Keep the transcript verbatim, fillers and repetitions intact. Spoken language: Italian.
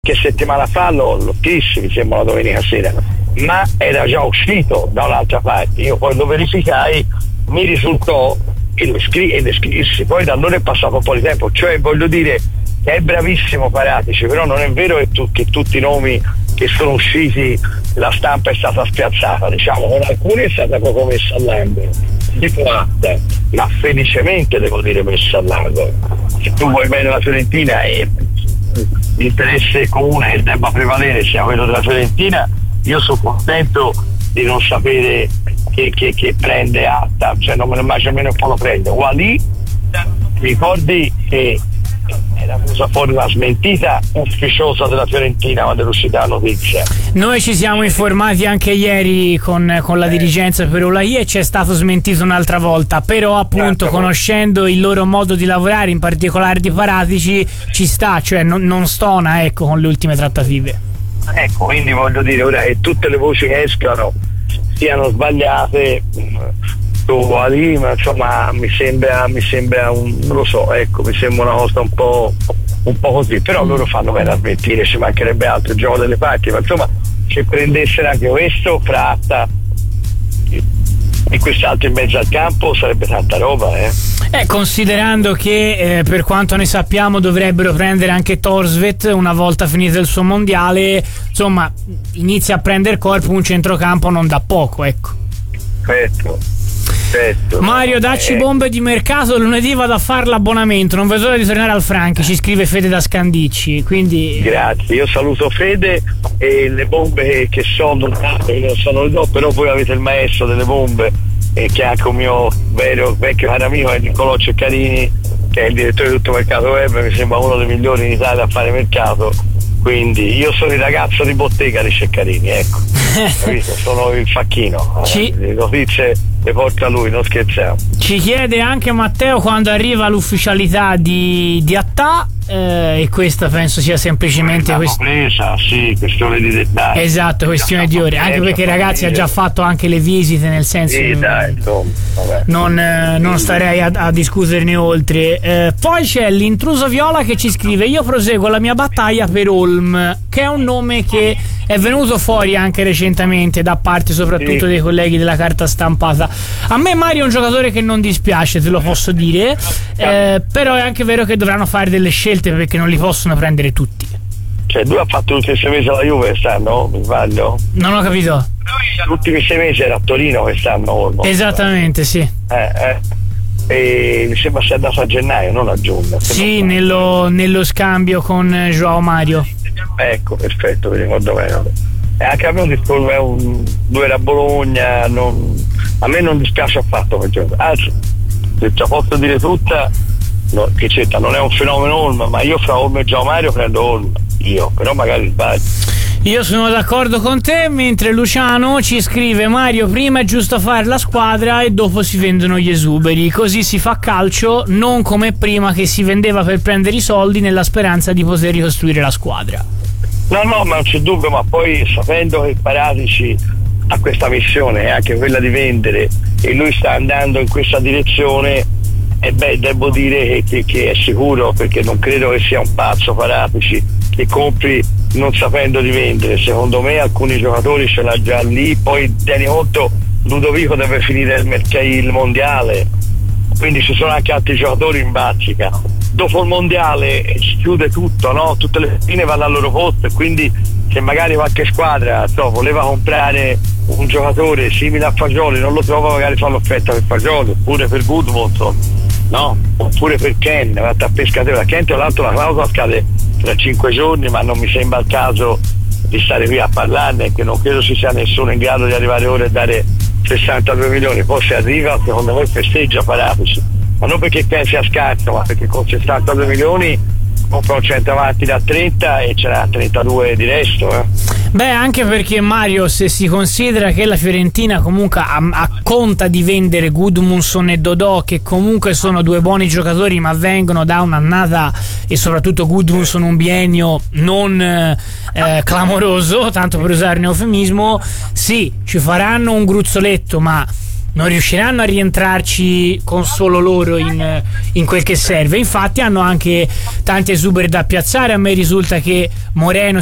che settimana fa l'ho, l'ho dissi, mi sembra una domenica sera, ma era già uscito da un'altra parte. Io poi lo verificai, mi risultò e lo iscri- ed iscrissi, poi da allora è passato un po' di tempo, cioè voglio dire che è bravissimo Paratici, però non è vero che, tu, che tutti i nomi che sono usciti la stampa è stata spiazzata, diciamo, con alcuni è stata proprio messa all'angolo, tipo Atta, ma felicemente devo dire messa all'angolo. Se tu vuoi bene la Fiorentina e l'interesse comune che debba prevalere sia quello della Fiorentina, io sono contento di non sapere che, che, che prende Atta, cioè non me ne immagino nemmeno un po' lo prende. Walid, ricordi che era venuta fuori una smentita ufficiosa della Fiorentina quando è uscita la notizia. Noi ci siamo informati anche ieri con, con la dirigenza per Olaï e c'è stato smentito un'altra volta, però appunto certo, conoscendo il loro modo di lavorare, in particolare di Paratici, ci sta, cioè non, non stona, ecco, con le ultime trattative. Ecco, quindi voglio dire, ora che tutte le voci che escano siano sbagliate su Ali, ma insomma mi sembra mi sembra un, non lo so, ecco, mi sembra una cosa un po' un po' così, però loro fanno bene a smentire, ci mancherebbe altro, il gioco delle parti, ma insomma se prendessero anche questo Fratta e quest'altro in mezzo al campo sarebbe tanta roba, eh. Eh, considerando che eh, per quanto ne sappiamo dovrebbero prendere anche Thorstvedt una volta finito il suo mondiale, insomma inizia a prendere corpo un centrocampo non da poco, ecco. Certo. Certo. Mario, dacci eh. bombe di mercato, lunedì vado a fare l'abbonamento, non vedo l'ora di tornare al Franchi, ci scrive Fede da Scandicci, quindi grazie, io saluto Fede e le bombe che, che sono non sono le do, però voi avete il maestro delle bombe e che è anche un mio vero vecchio caro amico è Niccolò Ceccarini, che è il direttore di tutto mercato web, mi sembra uno dei migliori in Italia a fare mercato, quindi io sono il ragazzo di bottega di Ceccarini, ecco. Capito? Sono il facchino, Ci... le notizie le porta lui, non scherziamo. Ci chiede anche Matteo quando arriva l'ufficialità di, di Attà, eh, e questa penso sia semplicemente quest... presa, sì, questione di dettagli. Esatto, questione di ore, anche perché ragazzi ha già fatto anche le visite, nel senso sì, dai, insomma, vabbè. non, eh, non starei a, a discuterne oltre. Eh, poi c'è l'intruso Viola che ci scrive: io proseguo la mia battaglia per Holm, che è un nome che è venuto fuori anche recentemente da parte soprattutto sì. dei colleghi della carta stampata. A me Mario è un giocatore che non dispiace, te lo posso dire, eh, però è anche vero che dovranno fare delle scelte perché non li possono prendere tutti. Cioè lui ha fatto tutti i sei mesi alla Juve quest'anno, mi sbaglio? Non ho capito. Gli ultimi sei mesi era a Torino quest'anno Olmo. Esattamente, sì. Eh, eh. E mi sembra sia andato a gennaio, non a giugno. Sì, nello, nello scambio con João Mario. Ecco, perfetto, mi ricordo bene. E anche a me un, un due era Bologna, non, a me non dispiace affatto quel gioco. Anzi, se ci posso dire tutta, no, che certo non è un fenomeno Olm, ma io fra Olm e João Mario prendo Olm, io, però magari sbaglio. Io sono d'accordo con te, mentre Luciano ci scrive: Mario, prima è giusto fare la squadra e dopo si vendono gli esuberi, così si fa calcio, non come prima che si vendeva per prendere i soldi nella speranza di poter ricostruire la squadra. No, no, ma non c'è dubbio, ma poi sapendo che Paratici ha questa missione, è anche quella di vendere, e lui sta andando in questa direzione, e beh, devo dire che, che è sicuro, perché non credo che sia un pazzo Paratici che compri non sapendo di vendere. Secondo me alcuni giocatori ce l'ha già lì, poi tieni conto Ludovico deve finire il, merc- il mondiale, quindi ci sono anche altri giocatori in bazzica. Dopo il mondiale si chiude tutto, no? Tutte le fine vanno al loro posto, e quindi se magari qualche squadra so, voleva comprare un giocatore simile a Fagioli, non lo trova, magari fa l'offerta per Fagioli, oppure per Gudmundsson, no? Oppure per Ken, va a pescatore. Ken tra l'altro la clausola scade tra cinque giorni, ma non mi sembra il caso di stare qui a parlarne, che non credo ci sia nessuno in grado di arrivare ora e dare sessantadue milioni. Poi se arriva, secondo me festeggia Paratici, ma non perché pensi a scarso, ma perché con sessantadue milioni compra un centravanti da trenta e ce n'ha trentadue di resto, eh. Beh, anche perché Mario, se si considera che la Fiorentina comunque ha, ha conta di vendere Gudmundsson e Dodò, che comunque sono due buoni giocatori ma vengono da un'annata, e soprattutto Gudmundsson un biennio non eh, clamoroso, tanto per usare un eufemismo, sì, ci faranno un gruzzoletto, ma non riusciranno a rientrarci con solo loro in, in quel che serve. Infatti hanno anche tanti esuberi da piazzare. A me risulta che Moreno